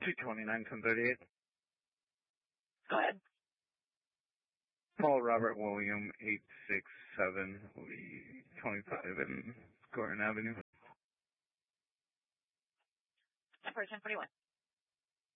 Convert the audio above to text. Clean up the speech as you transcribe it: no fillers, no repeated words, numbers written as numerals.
229, 1038. Go ahead. Paul Robert William, 867 Lee 25 in Gordon Avenue. For 1041.